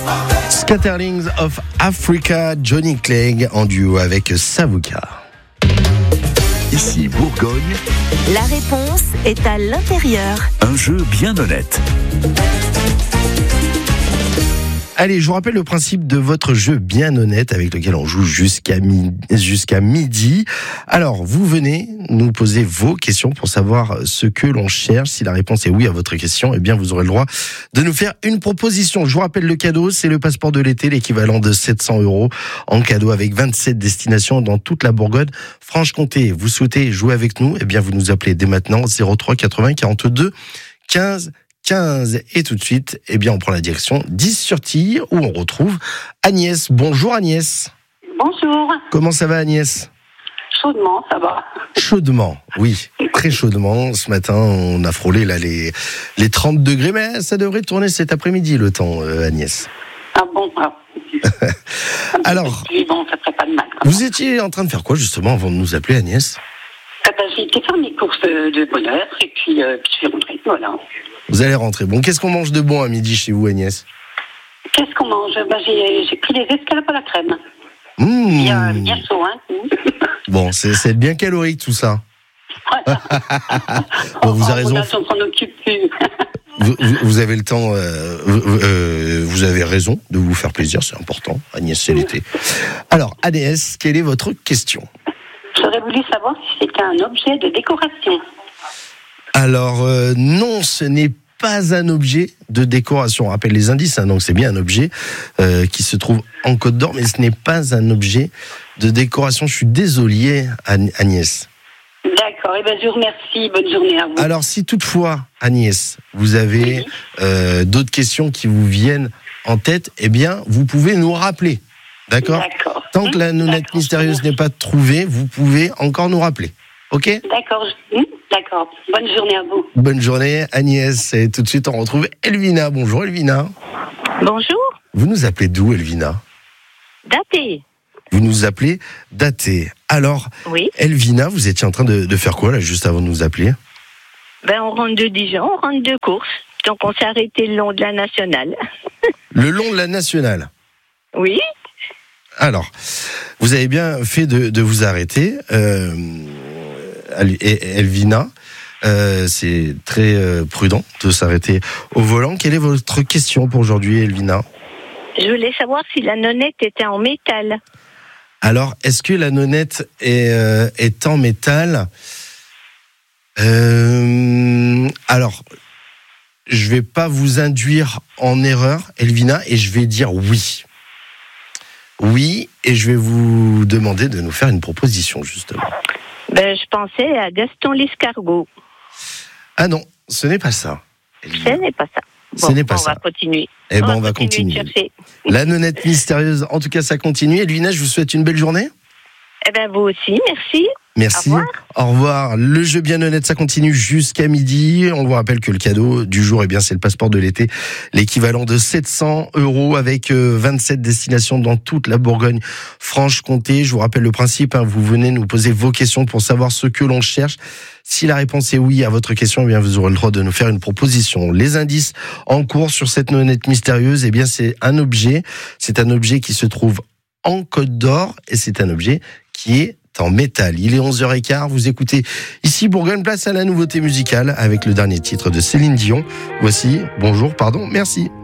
Scatterlings of Africa, Johnny Clegg en duo avec Savuka. Ici Bourgogne, La réponse est à l'intérieur. un jeu bien honnête. Allez, je vous rappelle le principe de votre jeu bien honnête avec lequel on joue jusqu'à midi. Alors, vous venez nous poser vos questions pour savoir ce que l'on cherche. Si la réponse est oui à votre question, eh bien, vous aurez le droit de nous faire une proposition. Je vous rappelle le cadeau, c'est le passeport de l'été, l'équivalent de 700 € en cadeau avec 27 destinations dans toute la Bourgogne-Franche-Comté. Vous souhaitez jouer avec nous? Eh bien, vous nous appelez dès maintenant 03 80 42 15 15. Et tout de suite, eh bien, on prend la direction d'Is-sur-Tille où on retrouve Agnès. Bonjour Agnès. Bonjour. Comment ça va Agnès? Chaudement, ça va. Chaudement, oui, très chaudement. Ce matin, on a frôlé là les 30 degrés, mais ça devrait tourner cet après-midi le temps, Agnès. Ah bon, Alors, bon, ça ferait pas de mal. vous étiez en train de faire quoi justement avant de nous appeler Agnès? J'ai été faire mes courses de bonheur et puis je suis rentrée, voilà. Vous allez rentrer. Bon, qu'est-ce qu'on mange de bon à midi chez vous Agnès? Qu'est-ce qu'on mange? J'ai pris des escalopes à la crème. Bien chaud, hein. Bon, c'est bien calorique tout ça. Ouais. Bon, vous avez raison. On s'en occupe plus. Vous avez le temps, vous avez raison de vous faire plaisir, c'est important. Agnès, c'est l'été. Alors, Agnès, quelle est votre question? J'aurais voulu savoir si c'était un objet de décoration. Alors, non, ce n'est pas un objet de décoration. On rappelle les indices, hein, donc c'est bien un objet qui se trouve en Côte d'Or, mais ce n'est pas un objet de décoration. Je suis désolé, Agnès. D'accord, et je vous remercie. Bonne journée à vous. Alors, si toutefois, Agnès, vous avez d'autres questions qui vous viennent en tête, eh bien, vous pouvez nous rappeler. D'accord? Tant que la nonnette mystérieuse n'est pas trouvée, vous pouvez encore nous rappeler. Ok? D'accord. D'accord. Bonne journée à vous. Bonne journée, Agnès. Et tout de suite, on retrouve Elvina. Bonjour, Elvina. Bonjour. Vous nous appelez d'où, Elvina? Daté. Vous nous appelez Daté. Alors, Oui. Elvina, vous étiez en train de faire quoi, là, juste avant de nous appeler? On rentre de Dijon, on rentre de course. Donc on s'est arrêté le long de la nationale. Le long de la nationale? Oui. Alors, vous avez bien fait de vous arrêter, Elvina. C'est très prudent de s'arrêter au volant. Quelle est votre question pour aujourd'hui, Elvina? Je voulais savoir si la nonnette était en métal. Alors, est-ce que la nonnette est en métal? Alors, je vais pas vous induire en erreur, Elvina, et je vais dire oui. Oui, et je vais vous demander de nous faire une proposition, justement. Je pensais à Gaston l'escargot. Ah non, ce n'est pas ça, Elvina. Ce n'est pas ça. Bon, Ce n'est pas on ça. va continuer. Eh ben, on va continuer. de chercher. La nonnette mystérieuse, en tout cas, ça continue. Elvina, je vous souhaite une belle journée. Vous aussi, merci. Merci. Au revoir. Au revoir. Le jeu bien honnête, ça continue jusqu'à midi. On vous rappelle que le cadeau du jour, c'est le passeport de l'été, l'équivalent de 700 € avec 27 destinations dans toute la Bourgogne-Franche-Comté. Je vous rappelle le principe, vous venez nous poser vos questions pour savoir ce que l'on cherche. Si la réponse est oui à votre question, vous aurez le droit de nous faire une proposition. Les indices en cours sur cette nonnette mystérieuse, c'est un objet. C'est un objet qui se trouve en Côte d'Or et c'est un objet qui est en métal. Il est 11h15, vous écoutez ici Bourgogne, place à la nouveauté musicale avec le dernier titre de Céline Dion. Voici Bonjour, pardon, merci.